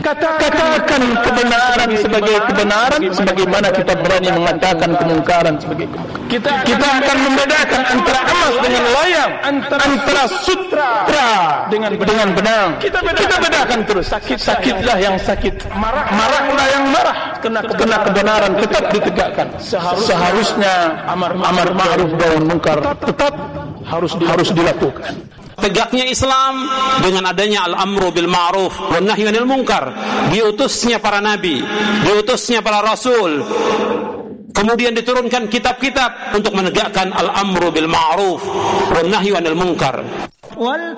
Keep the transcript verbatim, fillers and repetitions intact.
katakan kebenaran sebagai kebenaran, sebagaimana kita berani mengatakan kemungkaran sebagai kemungkaran. Kita, kita akan membedakan antara emas dengan layang, antara, antara sutra dengan dengan benang. Kita bedakan, kita bedakan terus. Sakit sakitlah yang sakit, marah marahlah yang marah. Kena kena kebenaran tetap ditegakkan. Seharusnya, Seharusnya amar amar ma'ruf nahi munkar tetap harus harus dilakukan. Tegaknya Islam dengan adanya al-amru bil ma'ruf wan nahyi 'anil munkar, diutusnya para nabi, diutusnya para rasul, kemudian diturunkan kitab-kitab untuk menegakkan al-amru bil ma'ruf wan nahyi 'anil munkar.